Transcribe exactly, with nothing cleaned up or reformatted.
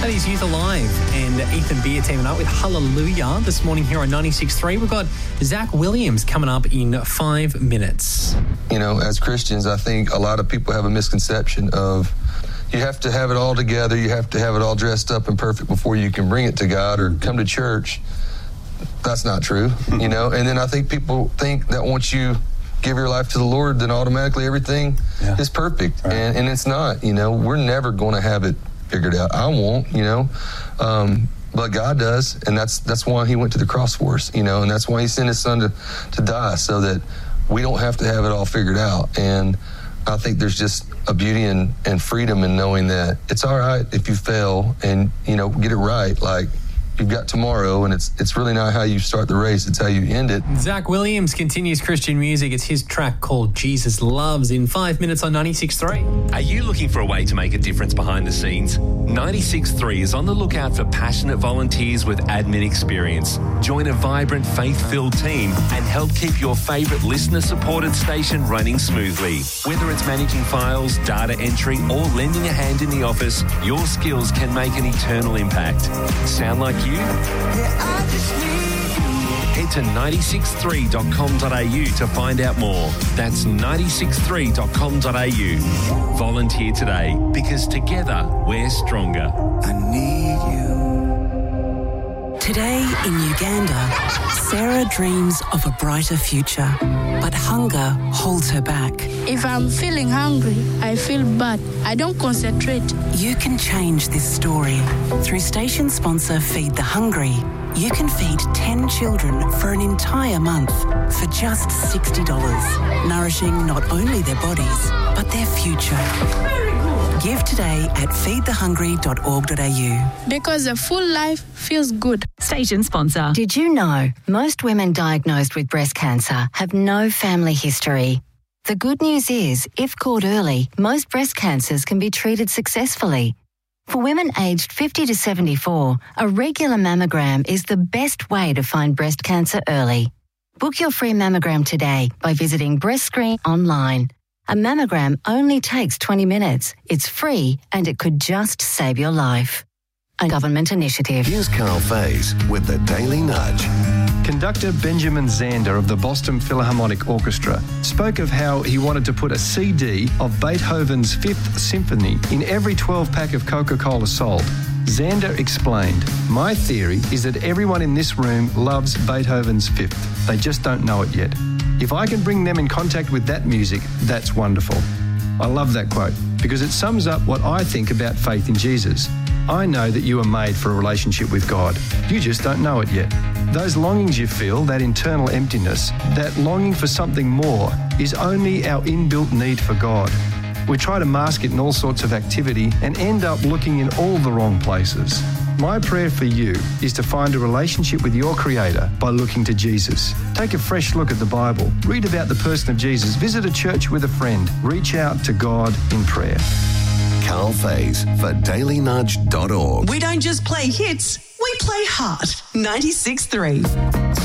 That is Youth Alive and Ethan Beer teaming up with Hallelujah this morning here on ninety-six point three. We've got Zach Williams coming up in five minutes. You know, as Christians, I think a lot of people have a misconception of you have to have it all together, you have to have it all dressed up and perfect before you can bring it to God or come to church. That's not true, you know? And then I think people think that once you give your life to the Lord, then automatically everything yeah. is perfect. Right. And, and it's not, you know? We're never going to have it figured out. I won't, you know, um, but God does, and that's that's why he went to the cross for us, you know, and that's why he sent his son to, to die, so that we don't have to have it all figured out. And I think there's just a beauty and, and freedom in knowing that it's all right if you fail and, you know, get it right. Like, you've got tomorrow, and it's it's really not how you start the race, it's how you end it. Zach Williams continues Christian music. It's his track called Jesus Loves in five minutes on ninety-six point three. Are you looking for a way to make a difference behind the scenes? ninety-six point three is on the lookout for passionate volunteers with admin experience. Join a vibrant, faith-filled team and help keep your favourite listener-supported station running smoothly. Whether it's managing files, data entry, or lending a hand in the office, your skills can make an eternal impact. Sound like you? Yeah, I just need you. Head to ninety-six point three dot com dot a u to find out more. That's ninety-six point three dot com dot a u. Volunteer today, because together we're stronger. I need you. Today in Uganda, Sarah dreams of a brighter future, but hunger holds her back. If I'm feeling hungry, I feel bad. I don't concentrate. You can change this story. Through station sponsor Feed the Hungry, you can feed ten children for an entire month for just sixty dollars, nourishing not only their bodies, but their future. Give today at feed the hungry dot org dot a u. Because a full life feels good. Station sponsor. Did you know most women diagnosed with breast cancer have no family history? The good news is, if caught early, most breast cancers can be treated successfully. For women aged fifty to seventy-four, a regular mammogram is the best way to find breast cancer early. Book your free mammogram today by visiting Breast Screen online. A mammogram only takes twenty minutes. It's free and it could just save your life. A government initiative. Here's Carl Faze with the Daily Nudge. Conductor Benjamin Zander of the Boston Philharmonic Orchestra spoke of how he wanted to put a C D of Beethoven's Fifth Symphony in every twelve-pack of Coca-Cola sold. Zander explained, "My theory is that everyone in this room loves Beethoven's Fifth. They just don't know it yet. If I can bring them in contact with that music, that's wonderful." I love that quote because it sums up what I think about faith in Jesus. I know that you are made for a relationship with God. You just don't know it yet. Those longings you feel, that internal emptiness, that longing for something more, is only our inbuilt need for God. We try to mask it in all sorts of activity and end up looking in all the wrong places. My prayer for you is to find a relationship with your Creator by looking to Jesus. Take a fresh look at the Bible. Read about the person of Jesus. Visit a church with a friend. Reach out to God in prayer. Carl Faze for daily nudge dot org. We don't just play hits, we play heart. ninety-six point three.